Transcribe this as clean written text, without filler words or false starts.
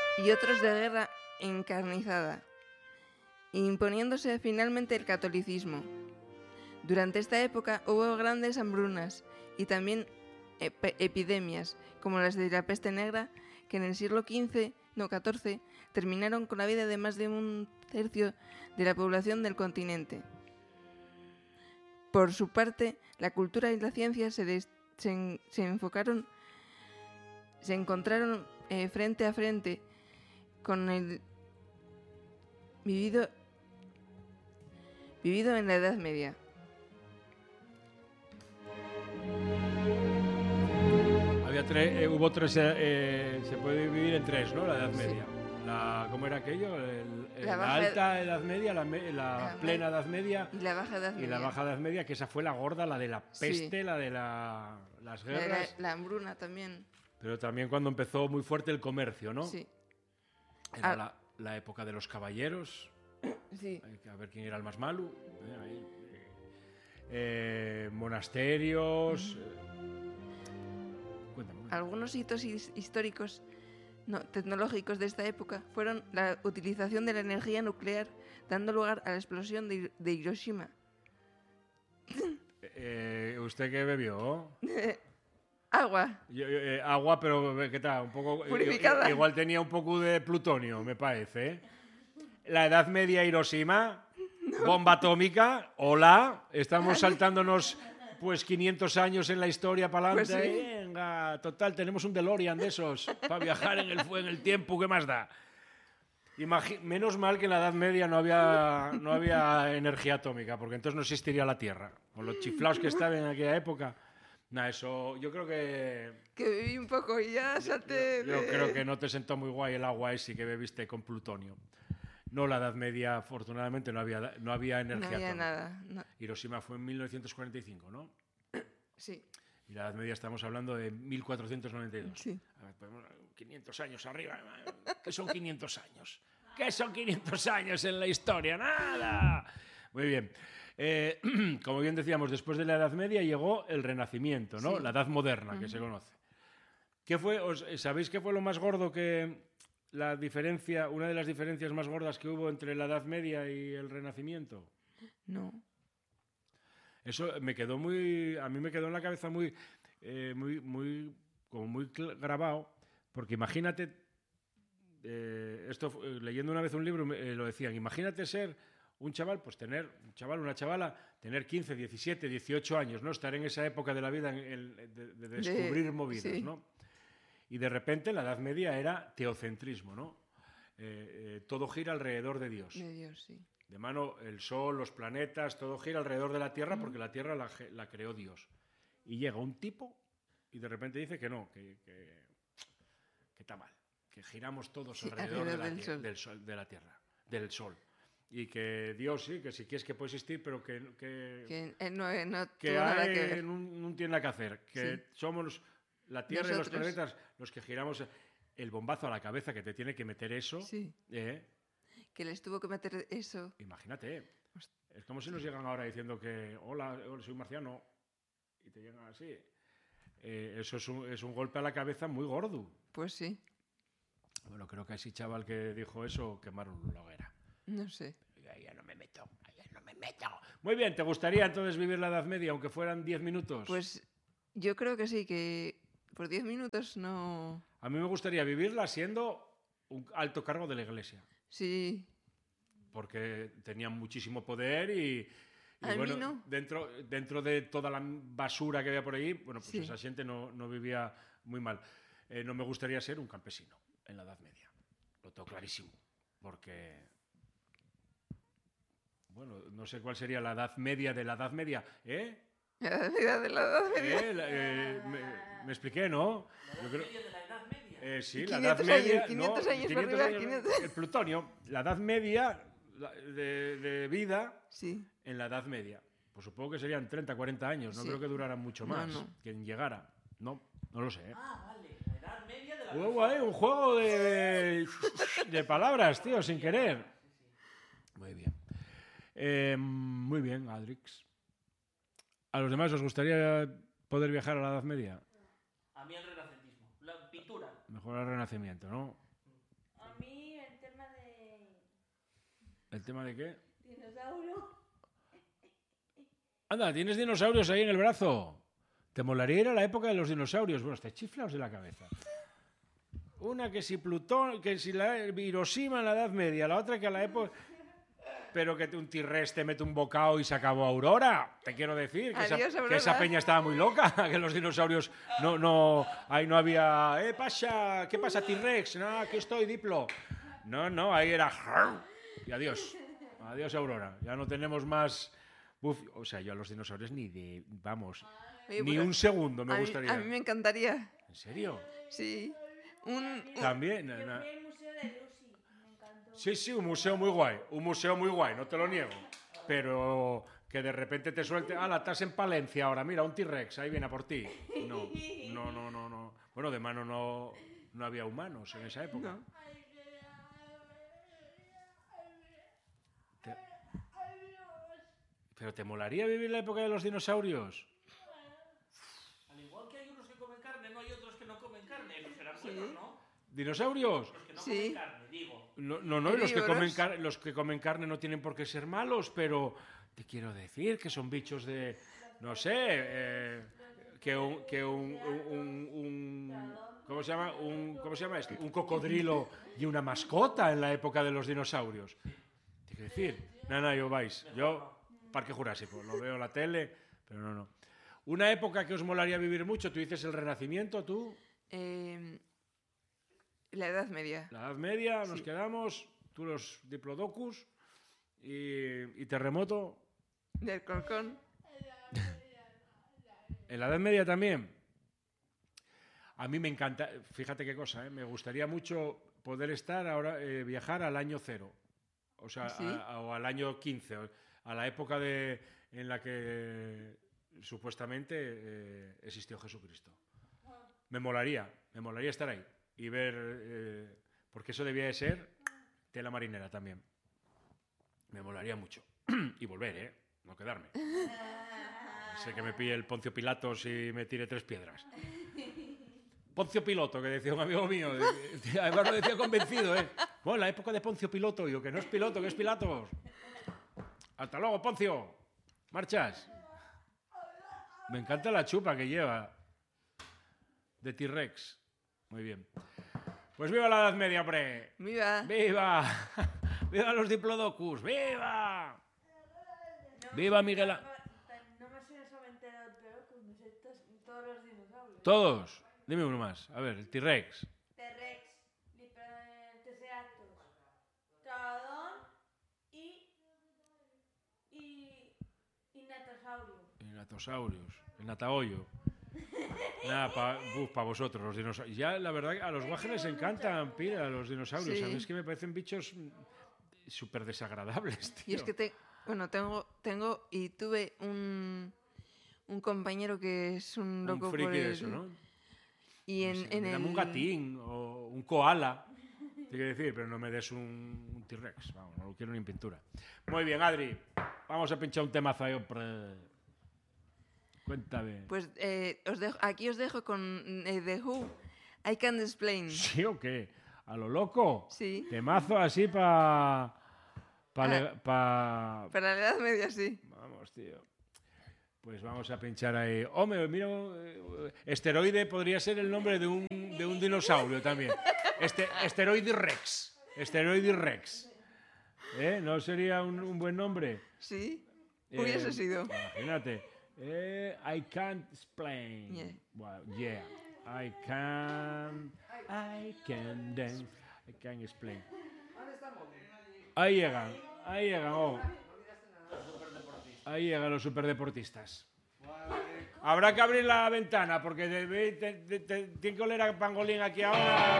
y otros de guerra encarnizada, imponiéndose finalmente el catolicismo. Durante esta época hubo grandes hambrunas y también epidemias, como las de la peste negra, que en el siglo XIV terminaron con la vida de más de un tercio de la población del continente. Por su parte, la cultura y la ciencia se encontraron frente a frente con el vivido en la Edad Media. Hubo tres, se puede dividir en tres, ¿no? La Edad Media. ¿Cómo era aquello? La alta Edad Media, la plena Edad Media y la baja Edad Media. Y la baja Edad Media, que esa fue la gorda, la de la peste, la de las guerras. La hambruna también. Pero también cuando empezó muy fuerte el comercio, ¿no? Sí. Era la época de los caballeros. Sí. A ver quién era el más malo. Monasterios. Cuéntame. Algunos hitos históricos tecnológicos de esta época fueron la utilización de la energía nuclear, dando lugar a la explosión de Hiroshima. ¿Usted qué bebió? Agua. Agua, pero ¿qué tal? Un poco purificada. Igual tenía un poco de plutonio, me parece. La Edad Media, Hiroshima, bomba atómica, hola, estamos saltándonos pues 500 años en la historia para adelante. Pues sí. Venga, total, tenemos un DeLorean de esos para viajar en el tiempo, ¿qué más da? Menos mal que en la Edad Media no había energía atómica, porque entonces no existiría la Tierra. Con los chiflados que estaban en aquella época. Eso yo creo que... Que bebí un poco y ya salté... Yo creo que no te sentó muy guay el agua ese que bebiste con plutonio. No, la Edad Media, afortunadamente, no había energía no había atómica. Nada. No. Hiroshima fue en 1945, ¿no? Sí. Y la Edad Media estamos hablando de 1492. Sí. A ver, 500 años arriba. ¿Qué son 500 años? ¿Qué son 500 años en la historia? ¡Nada! Muy bien. Como bien decíamos, después de la Edad Media llegó el Renacimiento, ¿no? Sí. La Edad Moderna, que se conoce. ¿Sabéis qué fue lo más gordo que una de las diferencias más gordas que hubo entre la Edad Media y el Renacimiento? No. Eso a mí me quedó en la cabeza muy grabado, porque imagínate, leyendo una vez un libro lo decían, imagínate ser un chaval, pues una chavala, tener 15, 17, 18 años, ¿no? Estar en esa época de la vida de descubrir movidas, sí. ¿no? Y de repente la Edad Media era teocentrismo, ¿no? Todo gira alrededor de Dios. De Dios, sí. De mano, el Sol, los planetas, todo gira alrededor de la Tierra porque la Tierra la creó Dios. Y llega un tipo y de repente dice que no, que está mal, que giramos todos alrededor de la Tierra, del Sol. Y que Dios sí, que si quieres que puede existir, pero que no que tuvo nada que ver. No tiene nada que hacer. Que somos la Tierra y los planetas los que giramos. El bombazo a la cabeza que te tiene que meter eso. Sí. Que les tuvo que meter eso. Imagínate. Es como si nos llegan ahora diciendo que hola, soy marciano. Y te llegan así. Eso es un golpe a la cabeza muy gordo. Pues sí. Bueno, creo que a ese chaval que dijo eso quemaron la hoguera. No sé. Ya no me meto. Muy bien, ¿te gustaría entonces vivir la Edad Media, aunque fueran 10 minutos? Pues yo creo que sí, que por 10 minutos no... A mí me gustaría vivirla siendo un alto cargo de la Iglesia. Sí. Porque tenían muchísimo poder y bueno, no. dentro de toda la basura que había por ahí, bueno, pues sí. Esa gente no vivía muy mal. No me gustaría ser un campesino en la Edad Media. Lo tengo clarísimo. Porque... Bueno, no sé cuál sería la Edad Media de la Edad Media. La Edad de la Edad Media. Me expliqué, ¿no? ¿La Edad Media de la Edad Media? Sí, la Edad Media... 500 años 500 arriba, años, el plutonio. La Edad Media de vida sí. En la Edad Media. Pues supongo que serían 30, 40 años. No sí. creo que duraran mucho más. No. Quien llegara. No lo sé. Vale. La Edad Media de la... Un juego de palabras, tío, sin querer. Muy bien. Muy bien, Adrix. ¿A los demás os gustaría poder viajar a la Edad Media? A mí el renacentismo. La pintura. Mejor el Renacimiento, ¿no? ¿El tema de qué? Dinosaurio. Anda, ¿tienes dinosaurios ahí en el brazo? ¿Te molaría ir a la época de los dinosaurios? Bueno, te chiflaos de la cabeza. Una que si Plutón, que si la Hiroshima en la Edad Media, la otra que a la época... Pero que un T-Rex te mete un bocado y se acabó Aurora. Te quiero decir que, Adiós, que esa peña estaba muy loca, que los dinosaurios ahí no había... Pasha, ¿qué pasa T-Rex? No, aquí estoy, Diplo. No, ahí era... Y adiós. Adiós, Aurora. Ya no tenemos más... O sea, yo a los dinosaurios ni de... Vamos, Oye, ni pues, un segundo me gustaría. A mí me encantaría. ¿En serio? Sí. También. Yo fui al museo de Lucy, me encantó. Sí, un museo muy guay, no te lo niego. Pero que de repente te suelte, estás en Palencia ahora, mira, un T-Rex, ahí viene a por ti. No. Bueno, de mano no había humanos en esa época. No. ¿Pero te molaría vivir la época de los dinosaurios? Al igual que hay unos que comen carne, no hay otros que no comen carne. Esos serán buenos, ¿no? ¿Dinosaurios? Los que no Sí. comen carne, digo. No, y Herbívoros. los que comen carne no tienen por qué ser malos, pero te quiero decir que son bichos de, no sé, ¿cómo se llama esto? Un cocodrilo y una mascota en la época de los dinosaurios. Te quiero decir, yo vais, yo Parque Jurásico, lo veo en la tele, pero no. Una época que os molaría vivir mucho, tú dices el Renacimiento, tú. La Edad Media. La Edad Media, nos Sí. quedamos, tú los diplodocus y terremoto. Del Colcón. En la Edad Media también. A mí me encanta, fíjate qué cosa, me gustaría mucho poder estar ahora, viajar al año 0. O sea, ¿Sí? o al año 15, a la época en la que supuestamente existió Jesucristo. Me molaría estar ahí y ver, porque eso debía de ser tela marinera también. Me molaría mucho. Y volver, no quedarme. Sé que me pille el Poncio Pilatos y me tire 3 piedras. Poncio Piloto, que decía un amigo mío. Además lo decía convencido, Bueno, la época de Poncio Piloto. Yo, que no es Piloto, que es Pilatos. Hasta luego, Poncio. ¿Marchas? Me encanta la chupa que lleva. De T-Rex. Muy bien. Pues viva la Edad Media, hombre. ¡Viva! ¡Viva! ¡Viva los diplodocus! ¡Viva! ¡Viva Miguel! No me sé solamente el Diplodocus, me sé todos los dinosaurios. Todos. Dime uno más. A ver, el T-Rex. T-Rex, Triceratops, Pterodón y Natosaurios. El Natahoyo. Nada, para vosotros, los dinosaurios. Ya, la verdad, a los guajes les encantan, pira, los dinosaurios. Sí. A mí es que me parecen bichos súper desagradables, tío. Y es que tengo y tuve un compañero que es un loco un friki por de eso, ¿no? Y No sé, dame un gatín o un koala, te quiero decir, pero no me des un T-Rex. Vamos, no lo quiero ni en pintura. Muy bien, Adri. Vamos a pinchar un temazo ahí, hombre. Cuéntame. Pues aquí os dejo con The Who, I Can't Explain. ¿Sí o qué? ¿A lo loco? Sí. Temazo así para... Para la Edad Media, sí. Vamos, tío. Pues vamos a pinchar ahí. Hombre, mira, esteroide podría ser el nombre de un dinosaurio también. Esteroide Rex. Esteroide Rex. ¿No sería un buen nombre? Sí. Hubiese sido. Imagínate. I can't explain. Yeah. Well, yeah. I can dance. I can explain. Ahí llegan. Ahí llegan los superdeportistas. Habrá que abrir la ventana porque tiene que oler a pangolín aquí ahora.